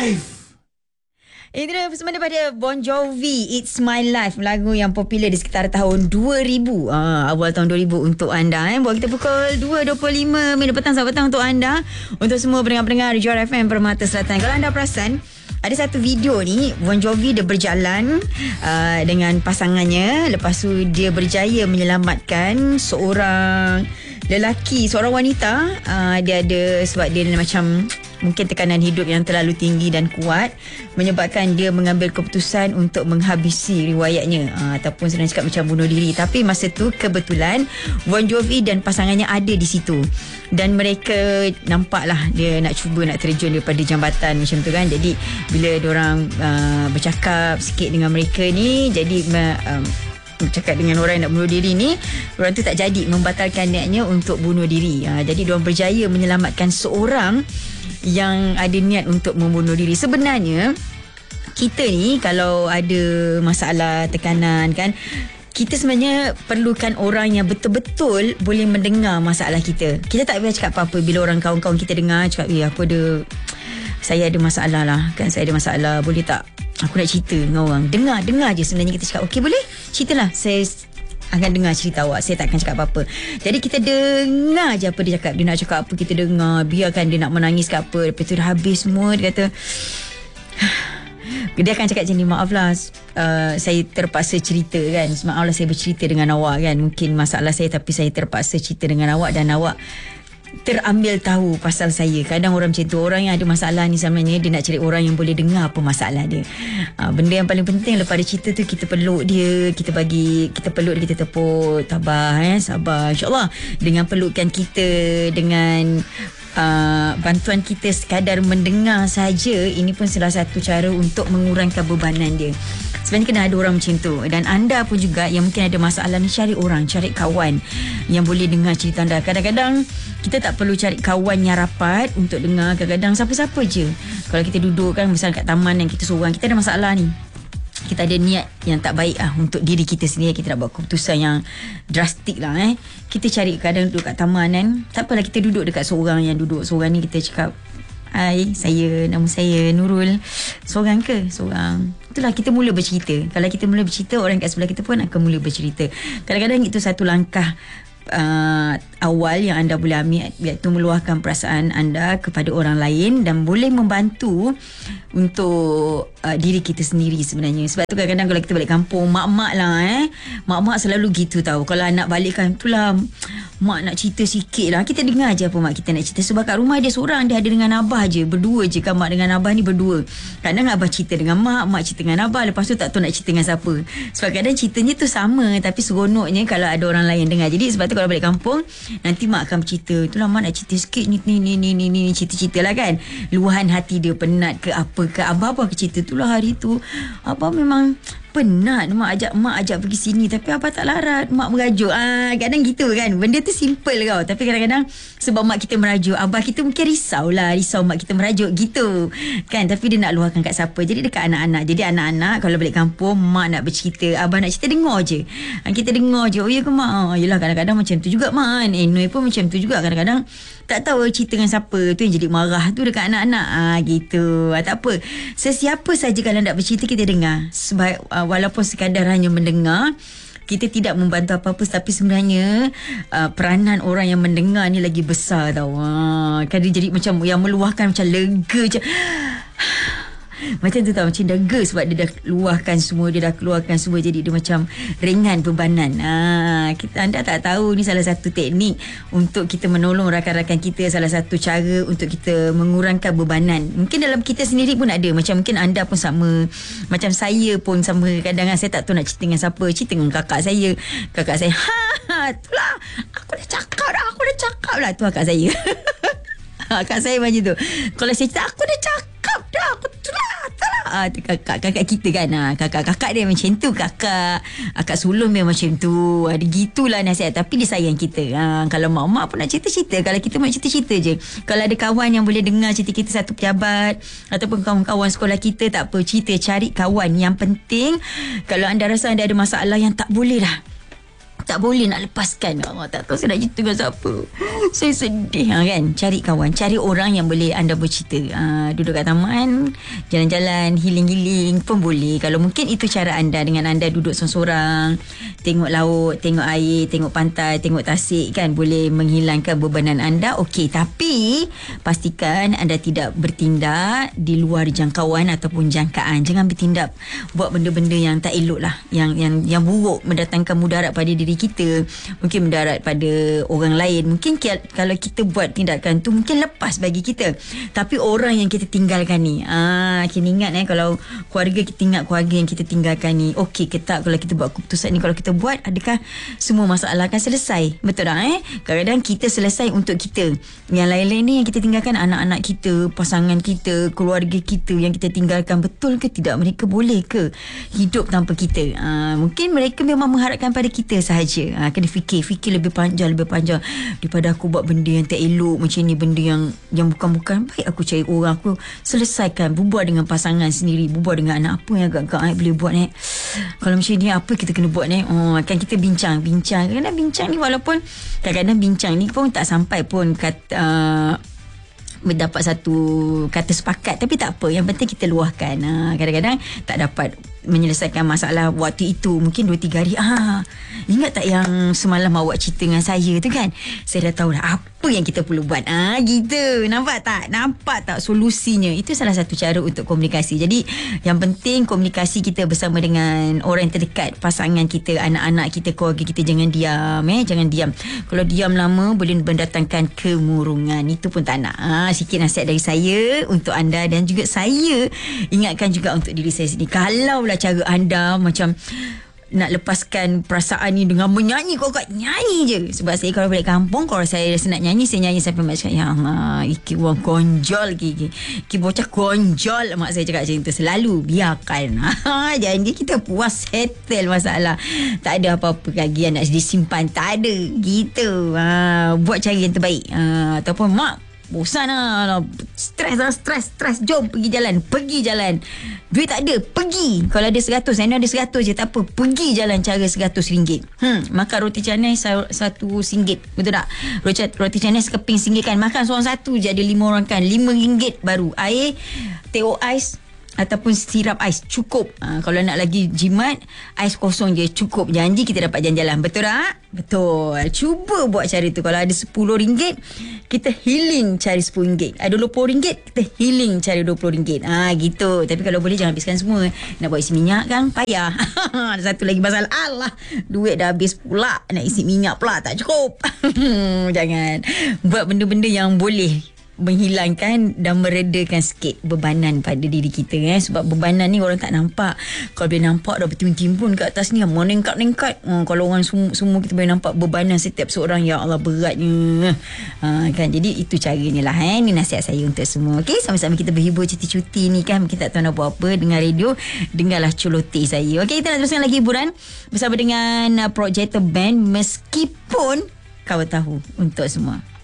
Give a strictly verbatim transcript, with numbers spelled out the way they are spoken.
Life. Itu semasa pada Bon Jovi, It's My Life, lagu yang popular di sekitar tahun dua ribu, ah, awal tahun dua ribu untuk anda. Eh. Buat kita pukul dua dua puluh lima minit petang sampai petang untuk anda, untuk semua pendengar-pendengar di Johor F M Permata Selatan. Kalau anda perasan, ada satu video ni, Bon Jovi dia berjalan uh, dengan pasangannya. Lepas tu dia berjaya menyelamatkan seorang lelaki, seorang wanita. uh, Dia ada, sebab dia macam mungkin tekanan hidup yang terlalu tinggi dan kuat menyebabkan dia mengambil keputusan untuk menghabisi riwayatnya, uh, ataupun senang cakap macam bunuh diri. Tapi masa tu kebetulan Bon Jovi dan pasangannya ada di situ, dan mereka nampaklah dia nak cuba nak terjun daripada jambatan macam tu kan. Jadi bila diorang uh, bercakap sikit dengan mereka ni, jadi uh, bercakap dengan orang yang nak bunuh diri ni, orang tu tak jadi, membatalkan niatnya untuk bunuh diri. Ha, jadi diorang berjaya menyelamatkan seorang yang ada niat untuk membunuh diri. Sebenarnya kita ni kalau ada masalah tekanan kan, kita sebenarnya perlukan orang yang betul-betul boleh mendengar masalah kita. Kita tak boleh cakap apa-apa bila orang kawan-kawan kita dengar cakap, "Eh, aku ada saya ada masalah lah kan, saya ada masalah, boleh tak aku nak cerita dengan orang." Dengar, dengar je sebenarnya kita cakap, "Okey, boleh, ceritalah, saya akan dengar cerita awak, saya tak akan cakap apa-apa." Jadi kita dengar je apa dia cakap. Dia nak cakap apa, kita dengar. Biarkan dia nak menangis ke apa, lepas tu dah habis semua, dia kata dia akan cakap macam ni, "Maaf lah, uh, saya terpaksa cerita kan, maaf lah saya bercerita dengan awak kan, mungkin masalah saya, tapi saya terpaksa cerita dengan awak dan awak terambil tahu pasal saya." Kadang orang macam tu, orang yang ada masalah ni sebenarnya dia nak cari orang yang boleh dengar apa masalah dia. Ha, benda yang paling penting lepas dia cerita tu, kita peluk dia, kita bagi, kita peluk dia, kita tepuk, tabah, eh, sabar, insyaAllah. Dengan pelukan kita, dengan Uh, bantuan kita sekadar mendengar saja, ini pun salah satu cara untuk mengurangkan bebanan dia. Sebenarnya kena ada orang macam tu. Dan anda pun juga yang mungkin ada masalah ni, cari orang, cari kawan yang boleh dengar cerita anda. Kadang-kadang kita tak perlu cari kawan yang rapat untuk dengar. Kadang-kadang siapa-siapa je, kalau kita duduk kan, misalnya kat taman yang kita seorang, kita ada masalah ni, kita ada niat yang tak baik lah untuk diri kita sendiri, kita nak buat keputusan yang drastik lah, eh. Kita cari, kadang duduk kat taman kan, tak apalah kita duduk dekat seorang yang duduk seorang ni, kita cakap, "Hai, saya, nama saya Nurul. Seorang ke?" "Seorang." Itulah kita mula bercerita. Kalau kita mula bercerita, orang kat sebelah kita pun akan mula bercerita. Kadang-kadang itu satu langkah Uh, awal yang anda boleh ambil, iaitu meluahkan perasaan anda kepada orang lain, dan boleh membantu untuk uh, diri kita sendiri sebenarnya. Sebab tu kadang-kadang kalau kita balik kampung, mak-mak lah eh mak-mak selalu gitu tau. Kalau anak balik kan, itulah mak nak cerita sikit lah, kita dengar je apa mak kita nak cerita. Sebab kat rumah dia seorang, dia ada dengan abah je, berdua je kan, mak dengan abah ni berdua. Kadang abah cerita dengan mak, mak cerita dengan abah, lepas tu tak tahu nak cerita dengan siapa. Sebab kadang ceritanya tu sama, tapi seronoknya kalau ada orang lain dengar. Jadi sebab tu kalau balik kampung, nanti mak akan bercerita, itulah mak nak cerita sikit ni ni ni ni ni, ni cerita-cerita lah kan, luahan hati dia, penat ke apa ke. Abah apa cerita, itulah hari tu abah memang penat, mak ajak mak ajak pergi sini, tapi abah tak larat, mak merajuk. Ah, kadang gitu kan, benda tu simple kau, tapi kadang-kadang sebab mak kita merajuk, abah kita mungkin risaulah, risau mak kita merajuk gitu kan, tapi dia nak luahkan kat siapa? Jadi dekat anak-anak. Jadi anak-anak kalau balik kampung, mak nak bercerita, abah nak cerita, dengar je. Kita dengar je. "Oh ya ke mak?" Ah, yelah, kadang-kadang macam tu juga mak kan. Eh, Noi pun macam tu juga, kadang-kadang tak tahu cerita dengan siapa. Tu yang jadi marah tu dekat anak-anak. Ah, gitu. Ah, tak apa, sesiapa saja kalau nak bercerita, kita dengar. Sebab uh, walaupun sekadar hanya mendengar, kita tidak membantu apa-apa, tapi sebenarnya uh, peranan orang yang mendengar ni lagi besar tau. Ha, kan dia jadi macam yang meluahkan, macam lega je. Macam tu tau, macam lega sebab dia dah luahkan semua, dia dah keluarkan semua, jadi dia macam ringan bebanan. Ha, kita, anda tak tahu ni salah satu teknik untuk kita menolong rakan-rakan kita, salah satu cara untuk kita mengurangkan bebanan. Mungkin dalam kita sendiri pun ada, macam mungkin anda pun sama, macam saya pun sama. Kadang-kadang saya tak tahu nak cerita dengan siapa, cerita dengan kakak saya. Kakak saya, "Ha, itulah, aku dah cakap dah, aku dah cakap lah." Tu kakak saya. Kakak saya macam tu. Kalau saya cerita, "Aku dah cakap dah, aku tu lah, ah, kakak, kakak kita kan, ah, kakak-kakak dia macam tu, kakak akak sulung dia macam tu. Ada ah, gitulah nasihat, tapi dia sayang kita. Ah, kalau mak-mak pun nak cerita-cerita, kalau kita nak cerita-cerita je. Kalau ada kawan yang boleh dengar cerita kita, satu pejabat ataupun kawan-kawan sekolah kita, tak apa, cerita, cari kawan. Yang penting kalau anda rasa anda ada masalah yang tak boleh dah, tak boleh nak lepaskan. Allah, tak tahu saya nak cerita dengan siapa. Saya sedih ha, kan. Cari kawan, cari orang yang boleh anda bercerita. Ha, duduk kat taman, jalan-jalan, healing-healing pun boleh. Kalau mungkin itu cara anda, dengan anda duduk seorang-seorang, tengok laut, tengok air, tengok pantai, tengok tasik kan, boleh menghilangkan bebanan anda. Okey, tapi pastikan anda tidak bertindak di luar jangkauan ataupun jangkaan. Jangan bertindak buat benda-benda yang tak elok lah, yang yang yang buruk, mendatangkan mudarat pada diri kita, mungkin mudarat pada orang lain. Mungkin kalau kita buat tindakan tu mungkin lepas bagi kita, tapi orang yang kita tinggalkan ni, ah, kena ingat eh, kalau keluarga kita, ingat keluarga yang kita tinggalkan ni okey ke tak kalau kita buat keputusan ni. Kalau kita buat, adakah semua masalah akan selesai? Betul tak eh? Kadang-kadang kita selesai untuk kita, yang lain-lain ni yang kita tinggalkan, anak-anak kita, pasangan kita, keluarga kita yang kita tinggalkan. Betul ke tidak? Mereka boleh ke hidup tanpa kita? Aa, mungkin mereka memang mengharapkan pada kita sahaja. Aa, kena fikir Fikir lebih panjang Lebih panjang daripada aku buat benda yang tak elok macam ni, benda yang yang bukan-bukan. Baik aku cari orang, aku selesaikan, berbual dengan pasangan sendiri, berbual dengan anak, apa yang agak-agak I boleh buat eh? Kalau macam ni apa kita kena buat eh? Oh, kan kita bincang Bincang Kadang-kadang bincang ni, walaupun kadang-kadang bincang ni pun tak sampai pun kata uh, mendapat satu kata sepakat, tapi tak apa, yang penting kita luahkan. Ha, kadang-kadang tak dapat menyelesaikan masalah waktu itu, mungkin dua tiga hari. Ah, ingat tak yang semalam awak cerita dengan saya tu kan? Saya dah tahu dah apa yang kita perlu buat. Ah, gitu. Nampak tak? Nampak tak solusinya? Itu salah satu cara untuk komunikasi. Jadi yang penting komunikasi kita bersama dengan orang yang terdekat, pasangan kita, anak-anak kita, keluarga kita. Jangan diam eh, jangan diam. Kalau diam lama boleh mendatangkan kemurungan. Itu pun tak nak. Ah, sikit nasihat dari saya untuk anda, dan juga saya ingatkan juga untuk diri saya sendiri. Kalau lah cara anda macam nak lepaskan perasaan ni dengan menyanyi, kau kat nyanyi je. Sebab saya kalau balik kampung, kalau saya rasa nak nyanyi, saya nyanyi sampai mak cakap, ya Allah, iki orang konjol, iki, iki bocah konjol. Mak saya cakap macam tu selalu. Biarkan. Janji kita puas, settle masalah. Tak ada apa-apa lagi yang nak disimpan. Tak ada. Gitu. Ha, buat cara yang terbaik. Ha, ataupun mak, bosan lah, stres lah, stres, stres, jom pergi jalan, pergi jalan. Duit tak ada, pergi. Kalau ada seratus, saya ada seratus je, tak apa, pergi jalan cara seratus ringgit. Hmm, makan roti canai satu singgit, betul tak? Roti, roti canai sekeping singgit kan, makan seorang satu je, ada lima orang kan, lima ringgit baru. Air, teh ais ataupun sirap ais cukup. Ha, kalau nak lagi jimat, ais kosong je cukup. Janji kita dapat jalan-jalan. Betul tak? Betul. Cuba buat cara tu. Kalau ada sepuluh ringgit, kita healing cari sepuluh ringgit. Ada dua puluh ringgit, kita healing cari dua puluh ringgit. Ah, ha, gitu. Tapi kalau boleh jangan habiskan semua. Nak buat isi minyak kan payah. Ada satu lagi masalah. Alah, duit dah habis pula. Nak isi minyak pula tak cukup. Jangan. Buat benda-benda yang boleh menghilangkan dan meredakan sikit bebanan pada diri kita eh. Sebab bebanan ni orang tak nampak. Kalau boleh nampak dah bertimbun-timbun kat atas ni, meningkat-ningkat. Hmm, kalau orang semua, semua kita boleh nampak bebanan setiap seorang, ya Allah beratnya. Ha, kan, jadi itu caranya lah eh. Ni nasihat saya untuk semua. Okey, sama-sama kita berhibur cuti-cuti ni kan. Kita tak tahu nak buat apa. Dengar radio, dengarlah celoteh saya. Okey, kita nak teruskan lagi hiburan bersama dengan uh, Projector Band, Meskipun Kau Tahu, untuk semua.